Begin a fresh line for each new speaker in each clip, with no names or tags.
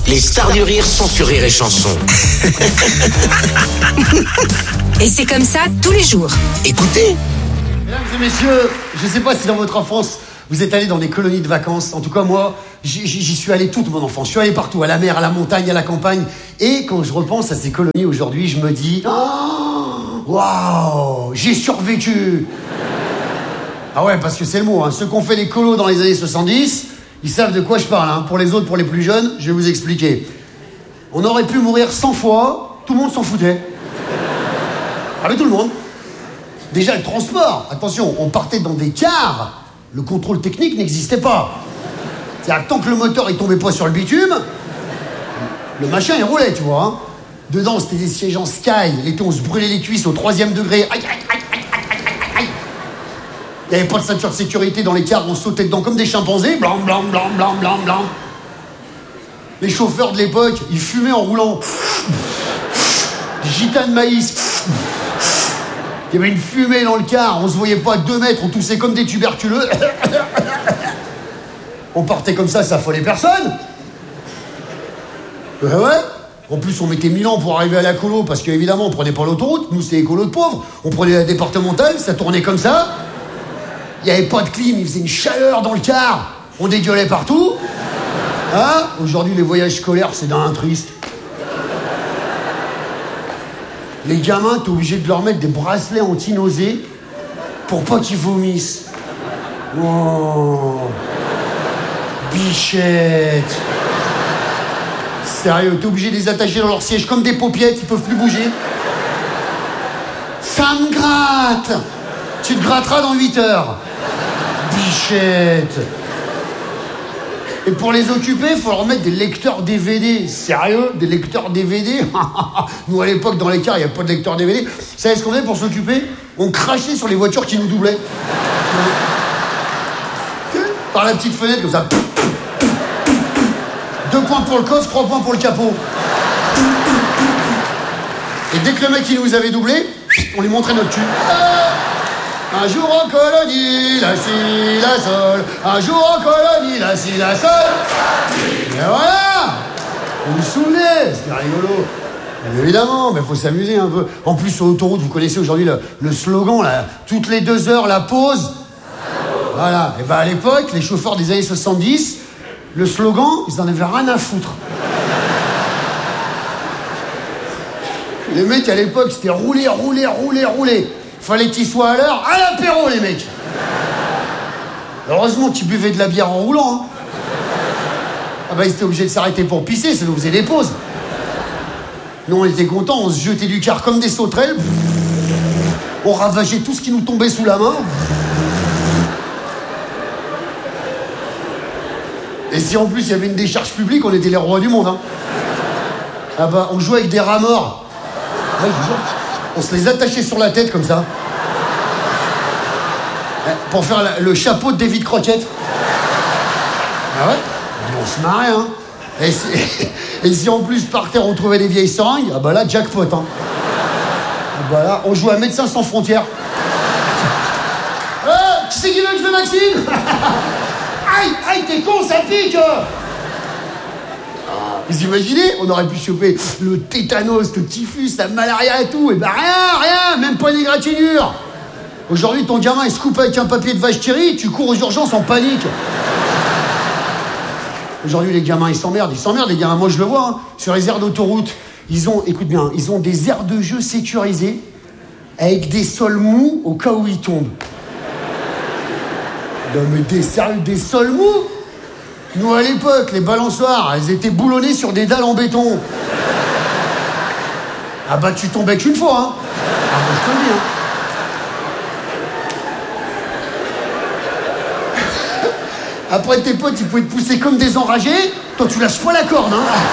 Les stars du rire sont sur Rire et Chanson.
Et c'est comme ça tous les jours.
Écoutez.
Mesdames et messieurs, je sais pas si dans votre enfance, vous êtes allés dans des colonies de vacances. En tout cas, moi, j'y suis allé toute mon enfance. Je suis allé partout, à la mer, à la montagne, à la campagne. Et quand je repense à ces colonies aujourd'hui, je me dis... Oh, waouh, j'ai survécu. Ah ouais, parce que c'est le mot. Ceux qui ont fait les colos dans les années 70, ils savent de quoi je parle. Pour les autres, pour les plus jeunes, je vais vous expliquer. On aurait pu mourir 100 fois, tout le monde s'en foutait. Ah mais tout le monde. Déjà, le transport, attention, on partait dans des cars, le contrôle technique n'existait pas. C'est-à-dire que tant que le moteur il tombait pas sur le bitume, le machin il roulait, tu vois. Dedans, c'était des sièges en Sky, l'été on se brûlait les cuisses au 3e degré. Aïe, aïe, aïe, aïe, aïe, aïe, aïe. Il n'y avait pas de ceinture de sécurité dans les cars, on sautait dedans comme des chimpanzés. Blanc, blanc, blanc, blanc, blanc, blanc. Les chauffeurs de l'époque, ils fumaient en roulant. Des gitanes de maïs. Il y avait une fumée dans le car, on se voyait pas à 2 mètres, on toussait comme des tuberculeux. On partait comme ça affolait personne. Ouais. En plus, on mettait 1000 ans pour arriver à la colo, parce qu'évidemment, on prenait pas l'autoroute. Nous, c'était les colos de pauvres. On prenait la départementale, ça tournait comme ça. Il y avait pas de clim, il faisait une chaleur dans le car. On dégueulait partout. Aujourd'hui, les voyages scolaires, c'est d'un triste. Les gamins, t'es obligé de leur mettre des bracelets anti-nausées pour pas qu'ils vomissent. Oh, bichette. Sérieux, t'es obligé de les attacher dans leur siège comme des paupiettes, ils peuvent plus bouger. Ça me gratte. Tu te gratteras dans 8 heures. Bichette. Et pour les occuper, il faut leur mettre des lecteurs DVD. Sérieux? Des lecteurs DVD? Nous, à l'époque, dans les cars, il n'y avait pas de lecteur DVD. Vous savez ce qu'on faisait pour s'occuper? On crachait sur les voitures qui nous doublaient. Par la petite fenêtre, comme ça. 2 points pour le coffre, 3 points pour le capot. Et dès que le mec, il nous avait doublé, on lui montrait notre cul. Un jour en colonie, la si, la sol. Un jour en colonie, la si, la sol. Et voilà. Vous vous souvenez, c'était rigolo. Bien évidemment, mais faut s'amuser un peu. En plus, sur l'autoroute, vous connaissez aujourd'hui le slogan, là, toutes les 2 heures, la pause. Voilà. Et à l'époque, les chauffeurs des années 70, le slogan, ils en avaient rien à foutre. Les mecs, à l'époque, c'était rouler, rouler, rouler, rouler. Fallait qu'ils soient à l'heure, à l'apéro, les mecs. Heureusement qu'ils buvaient de la bière en roulant. Ils étaient obligés de s'arrêter pour pisser, ça nous faisait des pauses. Nous, on était contents, on se jetait du car comme des sauterelles. On ravageait tout ce qui nous tombait sous la main. Et si en plus il y avait une décharge publique, on était les rois du monde. On jouait avec des rats morts. Ouais, je vous jure. On se les attachait sur la tête comme ça. Pour faire le chapeau de David Crockett. Ah ouais? On se marrait, Et si en plus par terre on trouvait des vieilles seringues, là, jackpot, Là, on jouait à Médecins sans frontières. Qui c'est qui veut que je le vaccine? Aïe, t'es con, ça pique! Vous imaginez? On aurait pu choper le tétanos, le typhus, la malaria et tout. Rien, même pas une égratignure. Aujourd'hui, ton gamin, il se coupe avec un papier de vache qui rit, tu cours aux urgences en panique. Aujourd'hui, les gamins, ils s'emmerdent, les gamins. Moi, je le vois, sur les aires d'autoroute. Écoute bien, ils ont des aires de jeu sécurisées avec des sols mous au cas où ils tombent. Non, mais des sols mous? Nous, à l'époque, les balançoires, elles étaient boulonnées sur des dalles en béton. Tu tombais qu'une fois, moi, je te le dis, Après, tes potes, ils pouvaient te pousser comme des enragés. Toi, tu lâches pas la corde,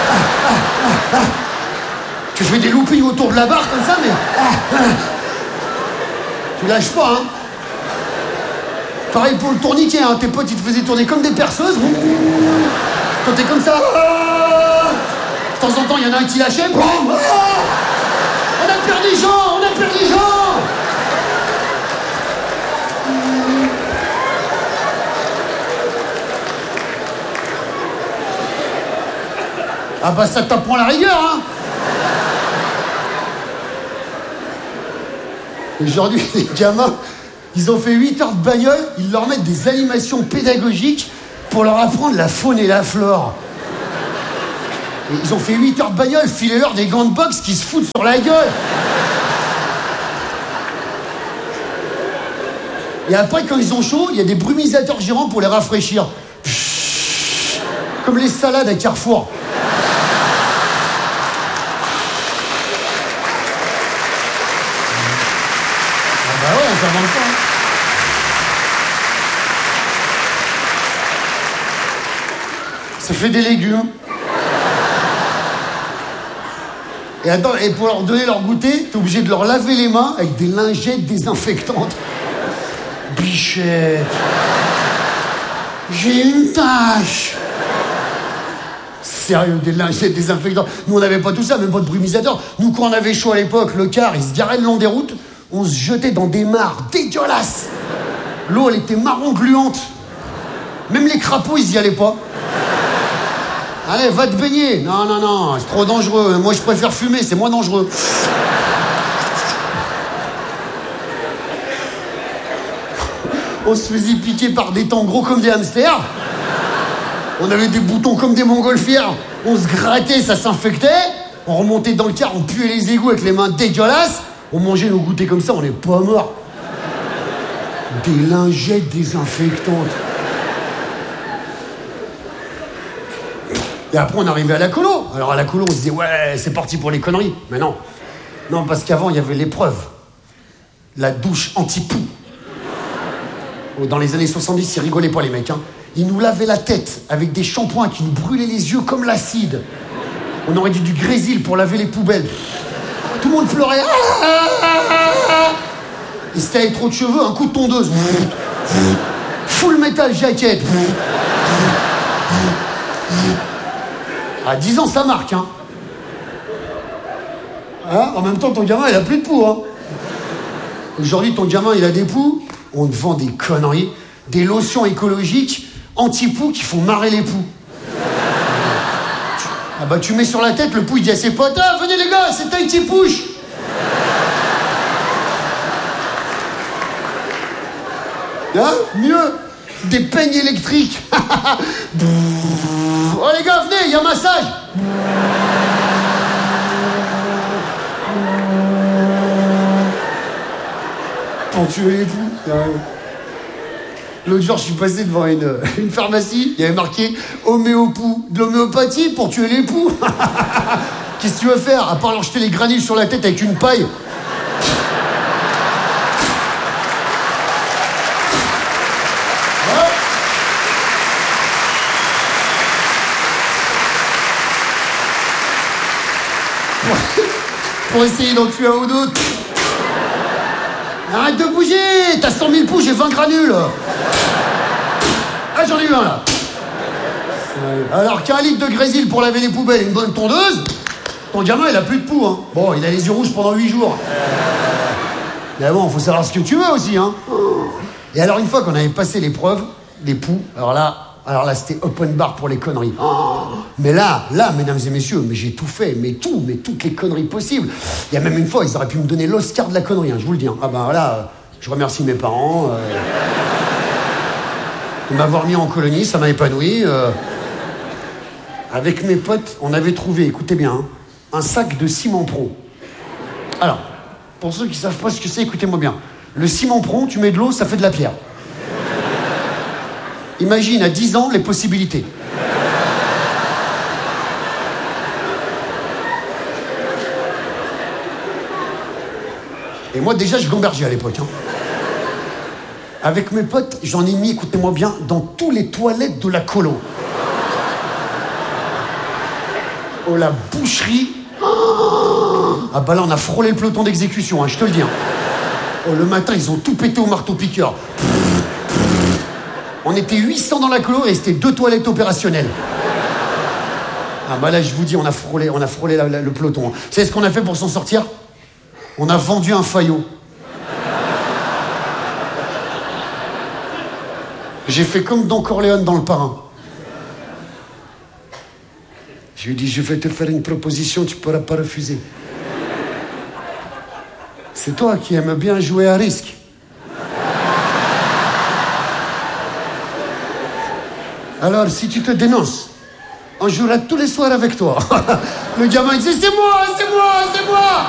Tu fais des loopings autour de la barre, comme ça, mais... Tu lâches pas, Pareil pour le tourniquet, tes potes ils te faisaient tourner comme des perceuses. Toi t'es comme ça. De temps en temps il y en a un qui lâchait. On a perdu les gens. Ah bah ça t'apprend la rigueur, hein. Aujourd'hui, les gamins, ils ont fait 8 heures de bagnole, ils leur mettent des animations pédagogiques pour leur apprendre la faune et la flore. Et ils ont fait 8 heures de bagnole, filez-leur des gants de boxe qui se foutent sur la gueule. Et après, quand ils ont chaud, il y a des brumisateurs gérants pour les rafraîchir. Comme les salades à Carrefour. Ah bah ouais, ça vend pas. Hein. Ça fait des légumes. Et attends, et pour leur donner leur goûter, t'es obligé de leur laver les mains avec des lingettes désinfectantes. Bichette. J'ai une tache. Sérieux, des lingettes désinfectantes. Nous, on n'avait pas tout ça, même pas de brumisateur. Nous, quand on avait chaud à l'époque, le car, il se garait le long des routes, on se jetait dans des mares dégueulasses. L'eau, elle était marron gluante. Même les crapauds, ils y allaient pas. Allez, va te baigner. Non, non, non, c'est trop dangereux. Moi, je préfère fumer, c'est moins dangereux. On se faisait piquer par des temps gros comme des hamsters. On avait des boutons comme des montgolfières. On se grattait, ça s'infectait. On remontait dans le car, on puait les égouts avec les mains dégueulasses. On mangeait nos goûters comme ça, on n'est pas morts. Des lingettes désinfectantes. Et après, on arrivait à la colo. Alors, à la colo, on se disait, ouais, c'est parti pour les conneries. Mais non. Non, parce qu'avant, il y avait l'épreuve. La douche anti-poux. Dans les années 70, ils rigolaient pas, les mecs. Hein. Ils nous lavaient la tête avec des shampoings qui nous brûlaient les yeux comme l'acide. On aurait dit du grésil pour laver les poubelles. Tout le monde pleurait. Et si t'avais trop de cheveux, un coup de tondeuse. Full metal jacket. À 10 ans, ça marque, hein. Hein, en même temps, ton gamin, il a plus de poux, hein. Aujourd'hui, ton gamin, il a des poux. On te vend des conneries, des lotions écologiques anti-poux qui font marrer les poux. Ah bah, tu mets sur la tête, le poux, il dit à ses potes, ah, venez les gars, c'est Tahiti Push. Hein, mieux, des peignes électriques. Oh les gars, venez, il y a un massage. Pour tuer les poux. L'autre jour, je suis passé devant une pharmacie, il y avait marqué homéopou, de l'homéopathie pour tuer les poux. Qu'est-ce que tu veux faire, à part leur jeter les granules sur la tête avec une paille? Pour essayer d'en tuer un ou d'autres. Arrête de bouger. T'as 100 000 poux, j'ai 20 granules. Ah, j'en ai eu un, là. Alors qu'un litre de grésil pour laver les poubelles et une bonne tondeuse, ton gamin, il a plus de poux, hein. Bon, il a les yeux rouges pendant 8 jours. Mais bon, faut savoir ce que tu veux aussi, hein. Et alors, une fois qu'on avait passé l'épreuve des poux, alors là, c'était open bar pour les conneries. Mais là, mesdames et messieurs, mais j'ai tout fait, mais toutes les conneries possibles. Il y a même une fois, ils auraient pu me donner l'Oscar de la connerie, hein, je vous le dis. Hein. Ah ben voilà, je remercie mes parents de m'avoir mis en colonie, ça m'a épanoui. Avec mes potes, on avait trouvé, écoutez bien, hein, un sac de ciment pro. Alors, pour ceux qui savent pas ce que c'est, écoutez-moi bien. Le ciment pro, tu mets de l'eau, ça fait de la pierre. Imagine à 10 ans les possibilités. Et moi déjà je gambergeais à l'époque. Hein. Avec mes potes, j'en ai mis, écoutez-moi bien, dans tous les toilettes de la colo. Oh la boucherie. Ah bah là on a frôlé le peloton d'exécution, hein, je te le dis. Hein. Oh le matin ils ont tout pété au marteau-piqueur. On était 800 dans la colo et c'était 2 toilettes opérationnelles. Ah bah là, je vous dis, on a frôlé le peloton. Vous savez ce qu'on a fait pour s'en sortir? On a vendu un faillot. J'ai fait comme Don Corleone dans Le Parrain. Je lui ai dit, je vais te faire une proposition, tu pourras pas refuser. C'est toi qui aimes bien jouer à risque. Alors, si tu te dénonces, on jouera tous les soirs avec toi. Le gamin disait, c'est moi, c'est moi, c'est moi.